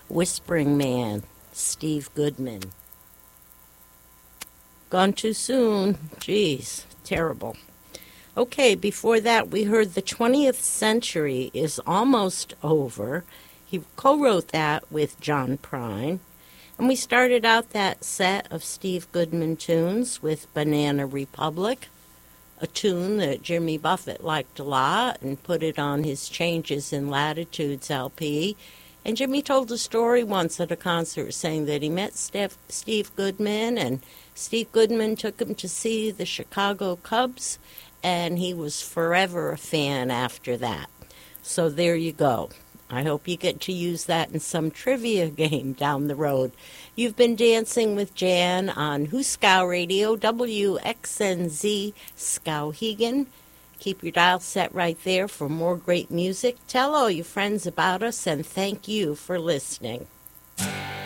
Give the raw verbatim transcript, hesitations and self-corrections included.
Whispering Man, Steve Goodman. Gone too soon. Jeez, terrible. Okay, before that we heard The twentieth Century is Almost Over. He co-wrote that with John Prine. And we started out that set of Steve Goodman tunes with Banana Republic, a tune that Jimmy Buffett liked a lot and put it on his Changes in Latitudes L P. And Jimmy told a story once at a concert saying that he met Steph, Steve Goodman, and Steve Goodman took him to see the Chicago Cubs, and he was forever a fan after that. So there you go. I hope you get to use that in some trivia game down the road. You've been dancing with Jan on Hooskow Radio, W X N Z Skowhegan. Keep your dial set right there for more great music. Tell all your friends about us, and thank you for listening.